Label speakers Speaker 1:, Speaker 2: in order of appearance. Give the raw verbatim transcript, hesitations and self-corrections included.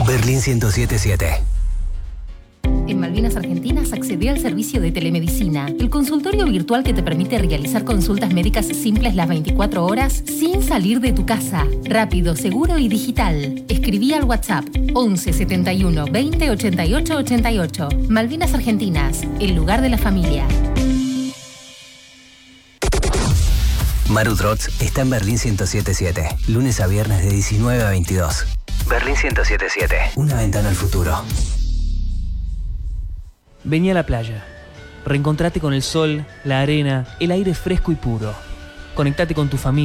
Speaker 1: Berlín ciento siete siete.
Speaker 2: En Malvinas Argentinas accedí al servicio de telemedicina, el consultorio virtual que te permite realizar consultas médicas simples las veinticuatro horas sin salir de tu casa. Rápido, seguro y digital. Escribí al WhatsApp once setenta y uno veinte ochenta y ocho ochenta y ocho. Malvinas Argentinas, el lugar de la familia.
Speaker 1: Maru Trotz está en Berlín ciento siete siete, lunes a viernes de diecinueve a veintidós. Berlín ciento siete siete, una ventana al futuro.
Speaker 3: Vení a la playa. Reencontrate con el sol, la arena, el aire fresco y puro. Conectate con tu familia.